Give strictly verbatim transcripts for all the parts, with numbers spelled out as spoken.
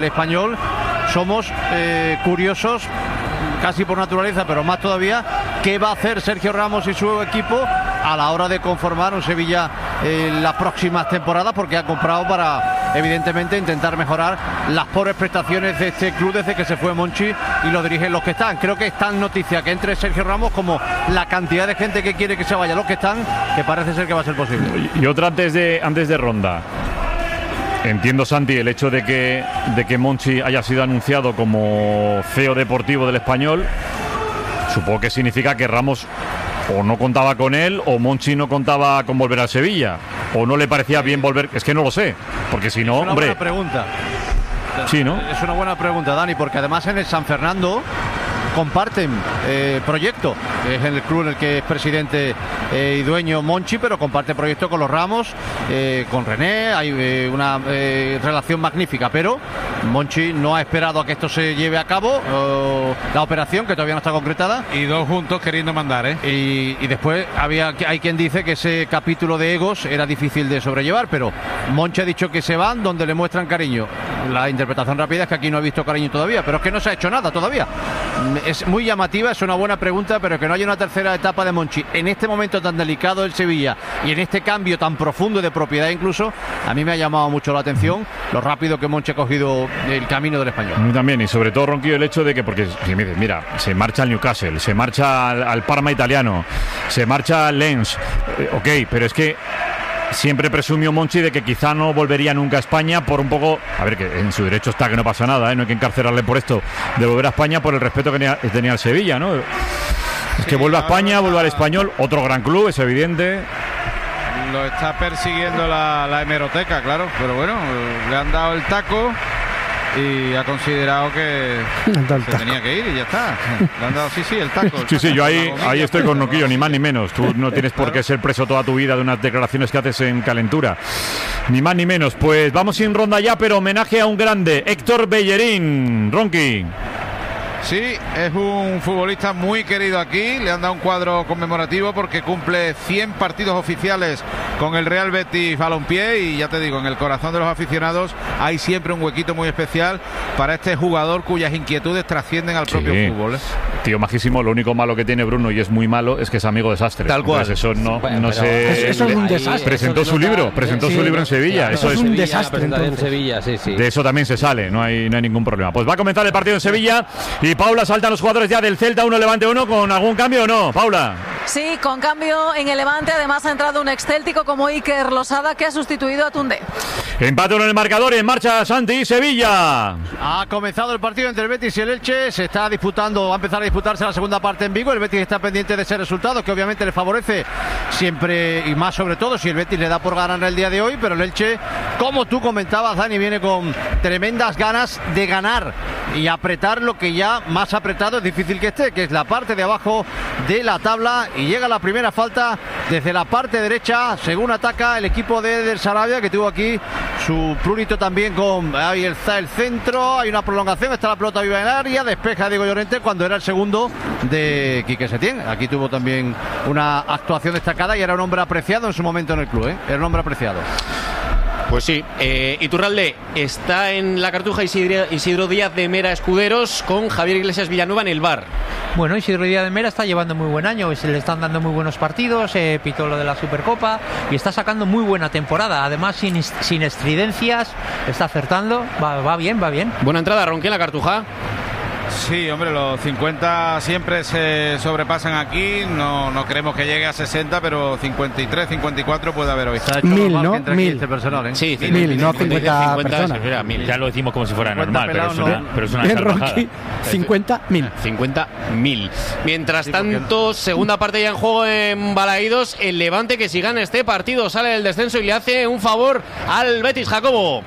Español somos eh, curiosos casi por naturaleza, pero más todavía, qué va a hacer Sergio Ramos y su equipo a la hora de conformar un Sevilla en las próximas temporadas, porque ha comprado para, evidentemente, intentar mejorar las pobres prestaciones de este club desde que se fue Monchi y lo dirigen los que están. Creo que es tan noticia que entre Sergio Ramos como la cantidad de gente que quiere que se vaya los que están, que parece ser que va a ser posible. Y otra antes de, antes de Ronda. Entiendo, Santi, el hecho de que, de que Monchi haya sido anunciado como C E O deportivo del Español, supongo que significa que Ramos o no contaba con él, o Monchi no contaba con volver al Sevilla, o no le parecía bien volver. Es que no lo sé, porque si no, es una hombre. buena pregunta. Sí, ¿no? Es una buena pregunta, Dani, porque además en el San Fernando comparten eh, proyecto. Es el club en el que es presidente eh, y dueño Monchi, pero comparte proyecto con los Ramos, eh, con René. Hay eh, una eh, relación magnífica, pero Monchi no ha esperado a que esto se lleve a cabo, eh, la operación, que todavía no está concretada. Y dos juntos queriendo mandar, ¿eh? Y, y después había hay quien dice que ese capítulo de egos era difícil de sobrellevar, pero Monchi ha dicho que se van donde le muestran cariño. La interpretación rápida es que aquí no ha visto cariño todavía, pero es que no se ha hecho nada todavía. Es muy llamativa, es una buena pregunta, pero que no haya una tercera etapa de Monchi en este momento tan delicado del Sevilla y en este cambio tan profundo de propiedad incluso, a mí me ha llamado mucho la atención lo rápido que Monchi ha cogido el camino del Español. A mí también, y sobre todo, Ronquillo, el hecho de que, porque si me dices, mira, se marcha al Newcastle, se marcha al, al Parma italiano, se marcha al Lens, eh, ok, pero es que siempre presumió Monchi de que quizá no volvería nunca a España por un poco, a ver, que en su derecho está, que no pasa nada, ¿eh? No hay que encarcelarle por esto, de volver a España por el respeto que tenía, que tenía el Sevilla, ¿no? Es sí, que vuelve a España, vuelve al Español, otro gran club, es evidente. Lo está persiguiendo la, la hemeroteca, claro, pero bueno, le han dado el taco y ha considerado que se tenía que ir y ya está. Le han dado, sí, sí, el taco. El sí, sí, taco, yo ahí, ahí estoy con Noquillo, ni más ni menos. Tú no tienes por qué ser preso toda tu vida de unas declaraciones que haces en calentura. Ni más ni menos. Pues vamos sin ronda ya, pero homenaje a un grande, Héctor Bellerín. Ronqui. Sí, es un futbolista muy querido aquí. Le han dado un cuadro conmemorativo porque cumple cien partidos oficiales con el Real Betis Balompié, y ya te digo, en el corazón de los aficionados hay siempre un huequito muy especial para este jugador cuyas inquietudes trascienden al Sí. propio fútbol, ¿eh? Tío majísimo, lo único malo que tiene Bruno, y es muy malo, es que es amigo de Sastre. Tal cual. Entonces eso no, Bueno, no pero sé. Eso, eso es un Ahí, desastre. Presentó eso su se nota- libro, presentó sí, su libro en Sevilla. Claro, Eso es es un Sevilla, desastre, la presentación en entonces. Sevilla, sí, sí. De eso también se sale, no hay, no hay ningún problema. Pues va a comenzar el partido en Sevilla y Paula, saltan los jugadores ya del Celta, uno Levante uno, ¿con algún cambio o no, Paula? Sí, con cambio en el Levante. Además ha entrado un excéltico como Iker Losada, que ha sustituido a Tunde. Empate uno en el marcador, en marcha Santi, Sevilla. Ha comenzado el partido entre el Betis y el Elche. Se está disputando, va a empezar a disputarse la segunda parte en Vigo. El Betis está pendiente de ese resultado, que obviamente le favorece siempre, y más sobre todo si el Betis le da por ganar el día de hoy. Pero el Elche, como tú comentabas, Dani, viene con tremendas ganas de ganar y apretar lo que ya más apretado es difícil que esté, que es la parte de abajo de la tabla. Y llega la primera falta desde la parte derecha, según ataca el equipo de Eder Sarabia, que tuvo aquí su prurito también con... Ahí está el centro, hay una prolongación, está la pelota viva en el área, despeja Diego Llorente cuando era el segundo de Quique Setién. Aquí tuvo también una actuación destacada y era un hombre apreciado en su momento en el club, ¿eh? Era un hombre apreciado. Pues sí, eh, Iturralde está en la Cartuja Isidro, Isidro Díaz de Mera Escuderos con Javier Iglesias Villanueva en el bar. Bueno, Isidro Díaz de Mera está llevando muy buen año, se le están dando muy buenos partidos, eh, pitó lo de la Supercopa y está sacando muy buena temporada, además sin, sin estridencias, está acertando, va, va bien, va bien. Buena entrada, Ronqui, en la Cartuja. Sí, hombre, los cincuenta siempre se sobrepasan aquí. No, no creemos que llegue a sesenta, pero cincuenta y tres, cincuenta y cuatro puede haber hoy. Se ha hecho Mil, normal ¿no? que entre aquí Mil. este personal, ¿eh? Sí, Mil, no cincuenta personas. Era mil. Ya lo decimos como si fuera cincuenta normal, pero es pelados, una, no. pero es una Bien, salvajada. Ronqui, cincuenta mil. cincuenta mil. Mientras Sí, porque- tanto, segunda parte ya en juego en Balaídos. El Levante, que si gana este partido sale del descenso y le hace un favor al Betis, Jacobo.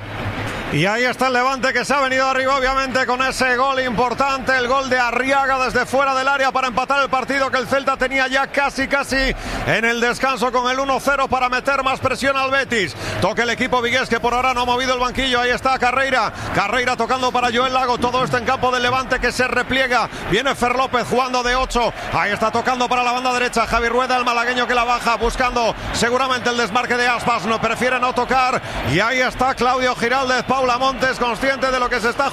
Y ahí está el Levante, que se ha venido arriba obviamente con ese gol importante, el gol de Arriaga desde fuera del área para empatar el partido que el Celta tenía ya casi casi en el descanso con el uno cero para meter más presión al Betis. Toca el equipo vigués, que por ahora no ha movido el banquillo. Ahí está Carreira, Carreira tocando para Joel Lago. Todo esto en campo del Levante, que se repliega. Viene Fer López jugando de ocho. Ahí está tocando para la banda derecha Javi Rueda, el malagueño, que la baja buscando seguramente el desmarque de Aspas. No, prefiere no tocar. Y ahí está Claudio Giraldez, Paula. Paula Montes, consciente de lo que se está